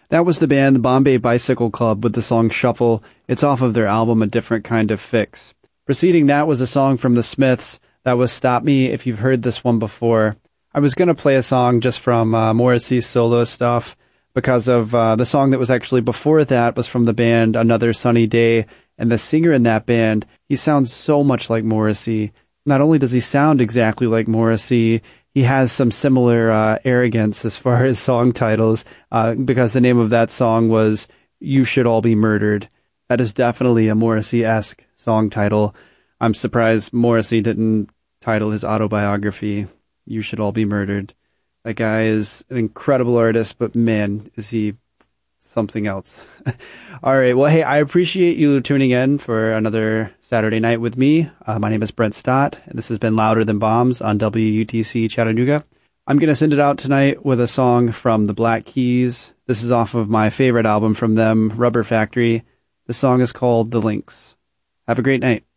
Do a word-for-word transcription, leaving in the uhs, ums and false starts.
That was the band, the Bombay Bicycle Club, with the song Shuffle. It's off of their album, A Different Kind of Fix. Preceding that was a song from the Smiths. That was Stop Me, if you've heard this one before. I was going to play a song just from uh, Morrissey's solo stuff, because of uh, the song that was actually before that was from the band Another Sunny Day, and the singer in that band, he sounds so much like Morrissey. Not only does he sound exactly like Morrissey, he has some similar uh, arrogance as far as song titles, uh, because the name of that song was You Should All Be Murdered. That is definitely a Morrissey-esque song title. I'm surprised Morrissey didn't title his autobiography You Should All Be Murdered. That guy is an incredible artist, but man, is he something else. All right. Well, hey, I appreciate you tuning in for another Saturday night with me. Uh, my name is Brent Stott, and this has been Louder Than Bombs on W U T C Chattanooga. I'm going to send it out tonight with a song from the Black Keys. This is off of my favorite album from them, Rubber Factory. The song is called The Lynx. Have a great night.